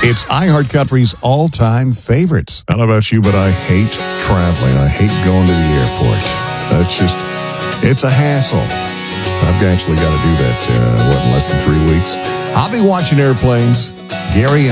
It's iHeartCountry's all-time favorites. I don't know about you, but I hate traveling. I hate going to the airport. It's a hassle. I've actually got to do that, in less than 3 weeks. I'll be watching airplanes. Gary